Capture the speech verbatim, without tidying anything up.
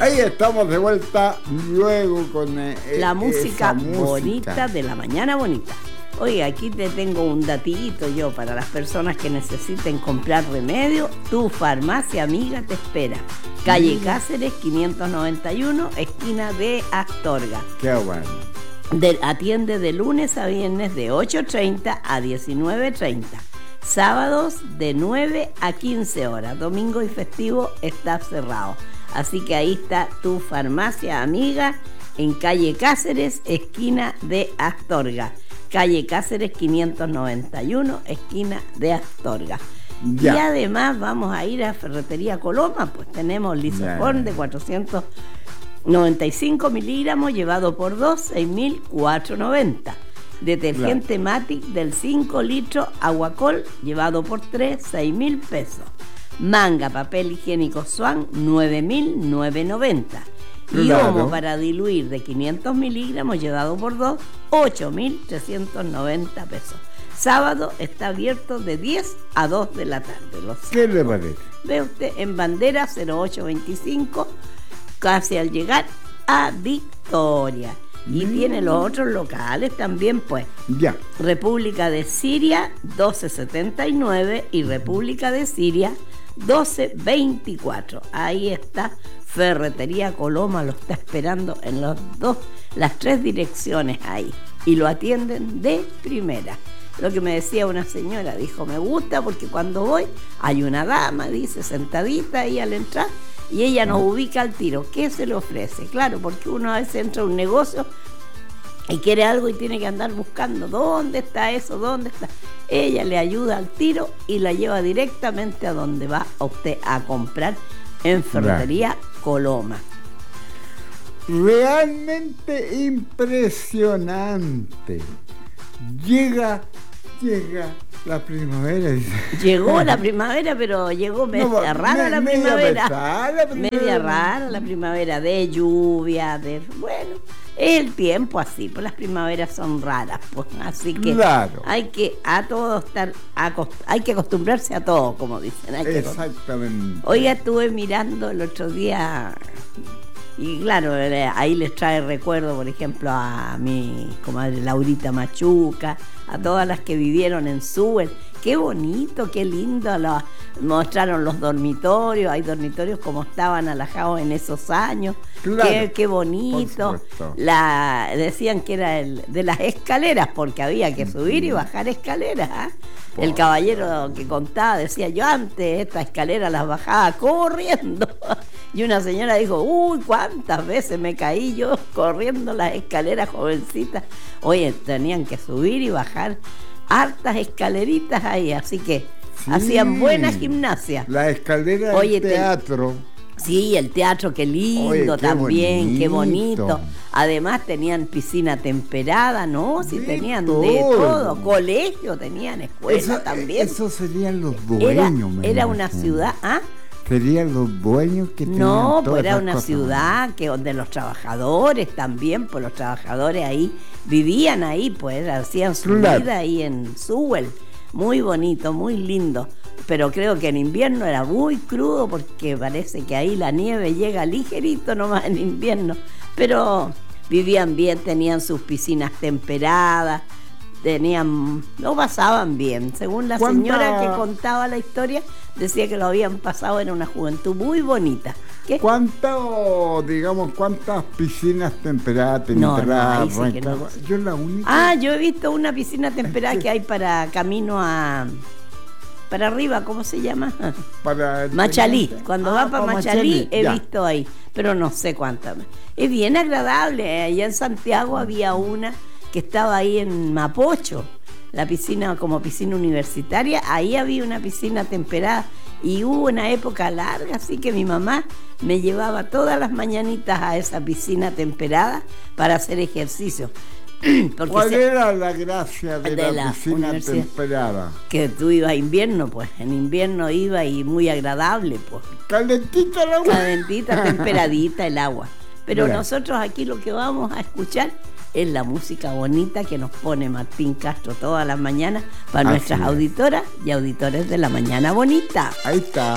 Ahí estamos de vuelta luego con eh, la música, música bonita de la mañana bonita. Oye, aquí te tengo un datito yo para las personas que necesiten comprar remedio. Tu farmacia amiga te espera. Calle mm. Cáceres quinientos noventa y uno, esquina de Astorga. Qué bueno. De, atiende de lunes a viernes de ocho treinta a diecinueve treinta. Sábados de nueve a quince horas. Domingo y festivo está cerrado. Así que ahí está tu farmacia amiga en calle Cáceres, esquina de Astorga. Calle Cáceres quinientos noventa y uno, esquina de Astorga. Ya. Y además vamos a ir a Ferretería Coloma, pues tenemos Lisoform de cuatrocientos noventa y cinco miligramos llevado por dos, seis mil cuatrocientos noventa. Detergente claro. Matic del cinco litros Aguacol llevado por tres, seis mil pesos. Manga, papel higiénico Swan, nueve mil novecientos noventa. Y claro. Omo para diluir de quinientos miligramos llevado por dos, ocho mil trescientos noventa pesos. Sábado está abierto de diez a dos de la tarde. Los ¿Qué le parece? Ve usted en Bandera cero ocho veinticinco, casi al llegar a Victoria. Y mm. tiene los otros locales también, pues. Ya. República de Siria, doce setenta y nueve y República de Siria, doce veinticuatro. Ahí está Ferretería Coloma, lo está esperando en los dos, las tres direcciones ahí. Y lo atienden de primera. Lo que me decía una señora, dijo, me gusta porque cuando voy hay una dama, dice, sentadita ahí al entrar, y ella nos ubica al tiro. ¿Qué se le ofrece? Claro, porque uno a veces entra a un negocio y quiere algo y tiene que andar buscando dónde está eso, dónde está. Ella le ayuda al tiro y la lleva directamente a donde va a usted a comprar en Ferretería Coloma. Realmente impresionante. Llega, llega la primavera. Llegó la primavera, pero llegó media no, rara me, la, media primavera. Pesada, la primavera. Media rara la primavera, de lluvia, de bueno, es el tiempo así, pues las primaveras son raras, pues así que claro. hay que a todo estar, acost- hay que acostumbrarse a todo, como dicen. Hay que Exactamente. Oiga, estuve mirando el otro día. Y claro, ahí les trae recuerdo, por ejemplo, a mi comadre Laurita Machuca, a todas las que vivieron en Sewell. Qué bonito, qué lindo, lo, mostraron los dormitorios, hay dormitorios como estaban alajados en esos años. Claro, qué, qué bonito. La, decían que era el, de las escaleras, porque había que subir y bajar escaleras. ¿eh? El caballero que contaba decía, yo antes esta escalera las bajaba corriendo. Y una señora dijo, uy, cuántas veces me caí yo corriendo las escaleras, jovencita. Oye, tenían que subir y bajar hartas escaleritas ahí, así que sí, hacían buena gimnasia. La escalera del teatro. Te... Sí, el teatro, qué lindo. Oye, qué también, bonito. Qué bonito. Además tenían piscina temperada, ¿no? Sí, de tenían todo. de todo. Colegio, tenían escuela eso, también. Esos serían los dueños. Era, era una ciudad, ¿ah? Serían los dueños que tenían No, pues era una cosas. ciudad que donde los trabajadores también, pues los trabajadores ahí vivían ahí, pues hacían su claro. vida ahí en Sewell. Muy bonito, muy lindo. Pero creo que en invierno era muy crudo porque parece que ahí la nieve llega ligerito nomás en invierno. Pero vivían bien, tenían sus piscinas temperadas, tenían, lo pasaban bien. Según la ¿Cuánta... señora que contaba la historia, decía que lo habían pasado en una juventud muy bonita. ¿Qué? ¿Cuánto, digamos, cuántas piscinas temperadas temperada, no, no, sí no. Yo la única. Ah, yo he visto una piscina temperada que hay para camino a para arriba, ¿cómo se llama? Para Machalí. Cuando ah, va para Machalí, Machalí he ya. visto ahí, pero no sé cuántas. Es bien agradable. Allá en Santiago había una que estaba ahí en Mapocho, la piscina como piscina universitaria. Ahí había una piscina temperada y hubo una época larga, así que mi mamá me llevaba todas las mañanitas a esa piscina temperada para hacer ejercicio. ¿Cuál se, era la gracia de, de la, la piscina temperada? Que tú ibas a invierno, pues en invierno iba y muy agradable, pues. Calentita el agua. Calentita, temperadita el agua. Pero Mira. nosotros aquí lo que vamos a escuchar es la música bonita que nos pone Martín Castro todas las mañanas para Así nuestras es. auditoras y auditores de La Mañana Bonita. Ahí está.